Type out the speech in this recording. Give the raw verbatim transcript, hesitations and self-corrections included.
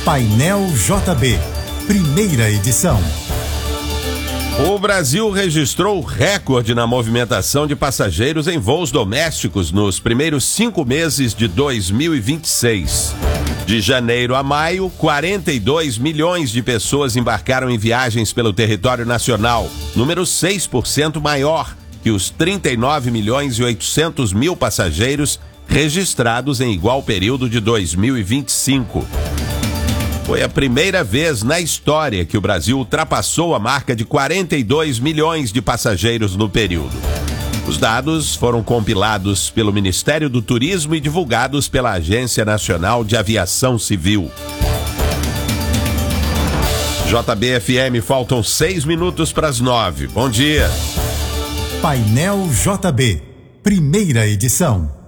Painel J B, primeira edição. O Brasil registrou recorde na movimentação de passageiros em voos domésticos nos primeiros cinco meses de dois mil e vinte e seis. De janeiro a maio, quarenta e dois milhões de pessoas embarcaram em viagens pelo território nacional, número seis por cento maior que os trinta e nove milhões e oitocentos mil passageiros registrados em igual período de dois mil e vinte e cinco. Foi a primeira vez na história que o Brasil ultrapassou a marca de quarenta e dois milhões de passageiros no período. Os dados foram compilados pelo Ministério do Turismo e divulgados pela Agência Nacional de Aviação Civil. J B F M, faltam seis minutos para as nove. Bom dia. Painel J B, primeira edição.